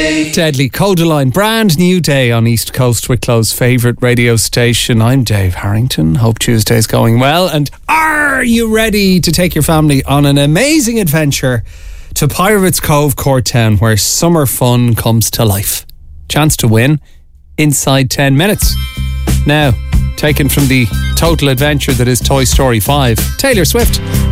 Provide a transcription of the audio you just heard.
Deadly Codaline, brand new day on East Coast, Wicklow's favourite radio station. I'm Dave Harrington. Hope Tuesday's going well. And are you ready to take your family on an amazing adventure to Pirates Cove, Courtown, where summer fun comes to life? Chance to win inside 10 minutes. Now, taken from the total adventure that is Toy Story 5, Taylor Swift.